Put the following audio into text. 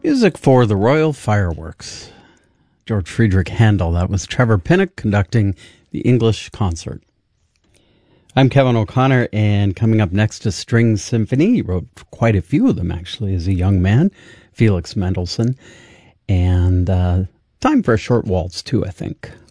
Music for the Royal Fireworks. George Friedrich Handel. That was Trevor Pinnock conducting the English concert. I'm Kevin O'Connor, and coming up next is String Symphony. He wrote quite a few of them, actually, as a young man. Felix Mendelssohn. And time for a short waltz, too, I think.